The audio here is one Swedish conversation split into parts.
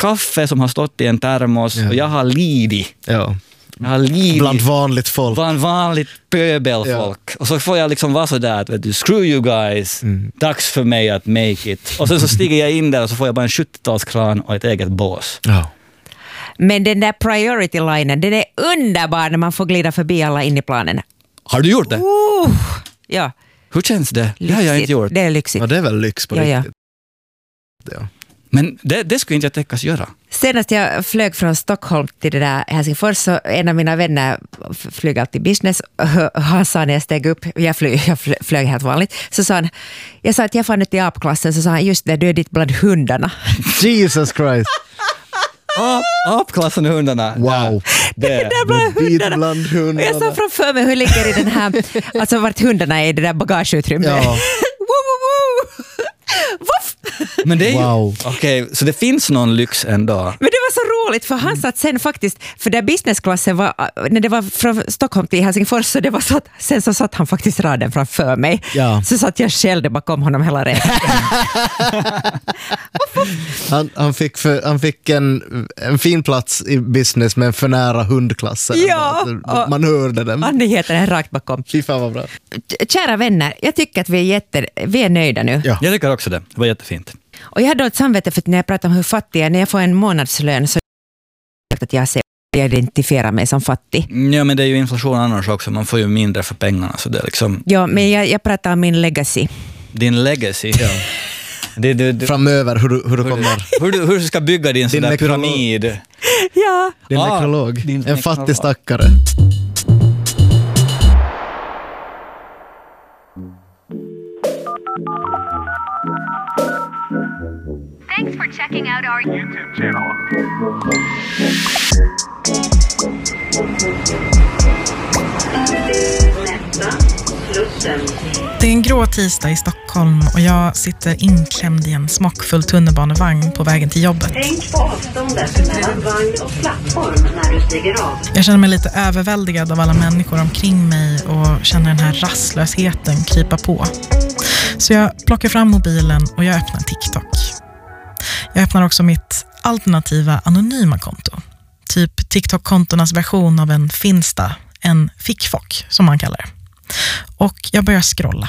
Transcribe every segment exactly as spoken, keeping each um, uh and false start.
kaffe som har stått i en termos ja. och jag har lidit. Ja. Jag har lidit. Bland vanligt folk. Bland vanligt pöbelfolk. Ja. Och så får jag liksom vara så där att vet du, screw you guys. Mm. Dags för mig att make it. Och sen så stiger jag in där och så får jag bara en sjuttiotalskran och ett eget bås. Ja. Men den där priority-linen, den är underbar när man får glida förbi alla in i planen. Har du gjort det? Uh, ja. Hur känns det? Lyxigt. Det har jag inte gjort. Det är lyxigt. Ja, det är väl lyx på ja, riktigt. Ja. Ja. Men det, det skulle inte jag täckas göra. Senast jag flög från Stockholm till det där Helsingfors så en av mina vänner flög alltid business. Han sa när jag steg upp, jag flög, jag flög helt vanligt, så sa han, jag sa att jag fann det till apklassen, så sa han just det, du är ditt bland hundarna. Jesus Christ. Ap, apklassen och hundarna. Wow. Det, det är bland hundarna. bland hundarna. Och jag sa framför mig hur ligger i den här, alltså vart hundarna är i det där bagageutrymmet. Ja. Men det är ju, wow. okej, okay, så det finns någon lyx ändå. Men det var så roligt för han satt sen faktiskt, för där businessklassen var, när det var från Stockholm till Helsingfors så det var så att, sen så satt han faktiskt raden framför mig. Ja. Så satt jag själv bakom honom hela resan. han, han fick, för, han fick en, en fin plats i business men för nära hundklassen. Ja. Man hörde den. Nyheten är rakt bakom. Fy fan vad bra. Kära vänner, jag tycker att vi är, jätte, vi är nöjda nu. Ja. Jag tycker också det. Det var jättefint. Och jag hade ett samvete för att när jag pratar om hur fattig jag är, när jag får en månadslön så att jag ser jag identifierar mig som fattig. Ja, men det är ju inflation annars också. Man får ju mindre för pengarna. Så det är liksom... Ja, men jag, jag pratar om min legacy. Din legacy, ja. Det, det, det, framöver hur du, hur du hur kommer... Hur du, hur du ska bygga din, din sån pyramid. Ja. Din ah, nekrolog. Din en nekrolog. fattig stackare. Thanks for checking out our YouTube channel. Det är en grå tisdag i Stockholm och jag sitter inklämd i en smockfull tunnelbanevagn på vägen till jobbet. Tänk på avståndet mellan vagn och plattform när du stiger av. Jag känner mig lite överväldigad av alla människor omkring mig och känner den här rastlösheten krypa på. Så jag plockar fram mobilen och jag öppnar TikTok. Jag öppnar också mitt alternativa anonyma konto. Typ TikTok-kontornas version av en Finsta, en fickfock som man kallar det. Och jag börjar scrolla.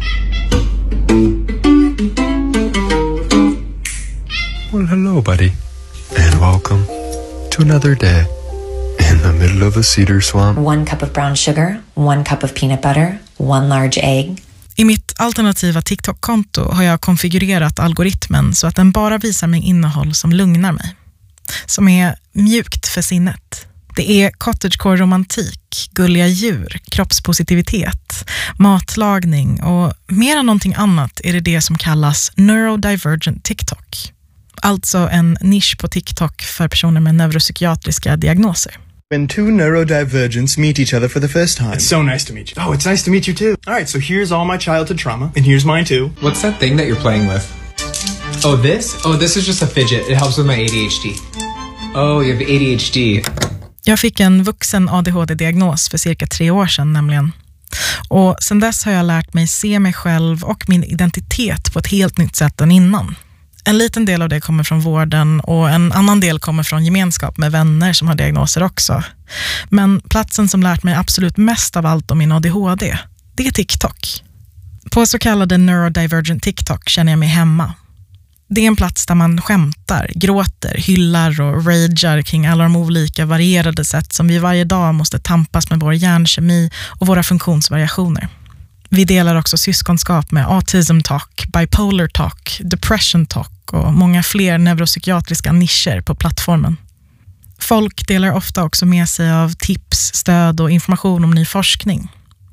Well, hello, buddy. And welcome to another day in the middle of a cedar swamp. One cup of brown sugar, one cup of peanut butter, one large egg. I mitt alternativa TikTok-konto har jag konfigurerat algoritmen så att den bara visar mig innehåll som lugnar mig. Som är mjukt för sinnet. Det är cottagecore-romantik, gulliga djur, kroppspositivitet, matlagning och mer än någonting annat är det det som kallas neurodivergent TikTok. Alltså en nisch på TikTok för personer med neuropsykiatriska diagnoser. When two neurodivergents meet each other for the first time. It's so nice to meet you. Oh, it's nice to meet you too. All right, so here's all my childhood trauma, and here's mine too. What's that thing that you're playing with? Oh, this? Oh, this is just a fidget. It helps with my A D H D. Oh, you have A D H D. Jag fick en vuxen A D H D-diagnos för cirka tre år sedan nämligen. Och sedan dess har jag lärt mig se mig själv och min identitet på ett helt nytt sätt än innan. En liten del av det kommer från vården och en annan del kommer från gemenskap med vänner som har diagnoser också. Men platsen som lärt mig absolut mest av allt om min A D H D, det är TikTok. På så kallade neurodivergent TikTok känner jag mig hemma. Det är en plats där man skämtar, gråter, hyllar och ragear kring alla de olika varierade sätt som vi varje dag måste tampas med vår hjärnkemi och våra funktionsvariationer. Vi delar också syskonskap med autism talk, bipolar talk, depression talk och många fler neuropsykiatriska nischer på plattformen. Folk delar ofta också med sig av tips, stöd och information om ny forskning.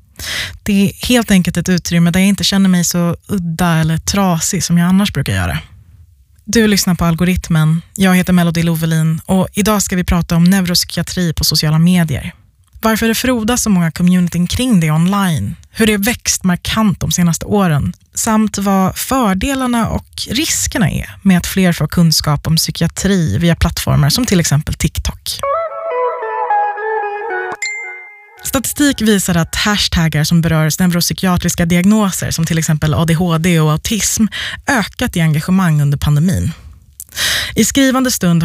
Det är helt enkelt ett utrymme där jag inte känner mig så udda eller trasig som jag annars brukar göra. Du lyssnar på Algoritmen, jag heter Melody Lovelin och idag ska vi prata om neuropsykiatri på sociala medier. Varför det frodas så många communityn kring det online, hur det växt markant de senaste åren, samt vad fördelarna och riskerna är med att fler får kunskap om psykiatri via plattformar som till exempel TikTok. Statistik visar att hashtaggar som berör neuropsykiatriska diagnoser som till exempel A D H D och autism ökat i engagemang under pandemin. I skrivande stund